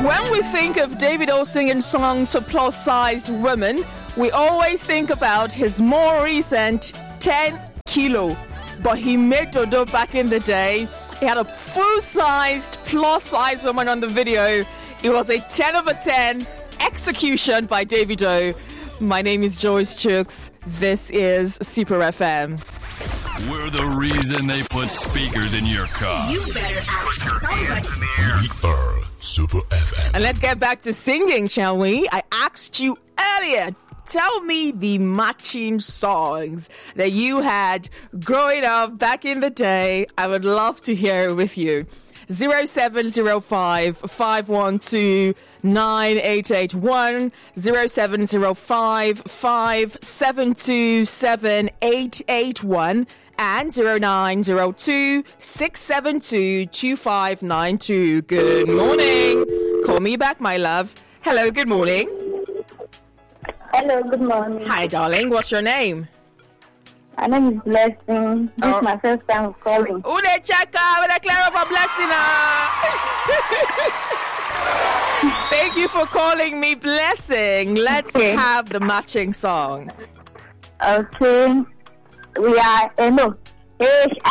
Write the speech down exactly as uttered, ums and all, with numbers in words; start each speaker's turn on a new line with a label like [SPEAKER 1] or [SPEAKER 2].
[SPEAKER 1] When we think of Davido singing songs for plus-sized women, we always think about his more recent ten kilo. But he made Dodo back in the day. He had a full-sized, plus-sized woman on the video. It was a ten over ten execution by Davido. My name is Joyce Chooks. This is Super F M.
[SPEAKER 2] We're the reason they put speakers in your car.
[SPEAKER 3] You better ask somebody.
[SPEAKER 2] We are Super F M.
[SPEAKER 1] And let's get back to singing, shall we? I asked you earlier, tell me the matching songs that you had growing up back in the day. I would love to hear it with you. zero seven zero five, five one two, nine eight eight one, zero seven zero five, five seven two, seven eight eight one, and zero nine zero two, six seven two, two five nine two. Good morning. Call me back, my love. Hello, good morning.
[SPEAKER 4] Hello, good morning.
[SPEAKER 1] Hi, darling. What's your name?
[SPEAKER 4] My name is Blessing. This
[SPEAKER 1] Oh.
[SPEAKER 4] is my first time calling.
[SPEAKER 1] Ude Chaka, with a clear of a blessing. Thank you for calling me Blessing. Let's
[SPEAKER 4] Okay.
[SPEAKER 1] have the matching song.
[SPEAKER 4] Okay. We are, uh, no. H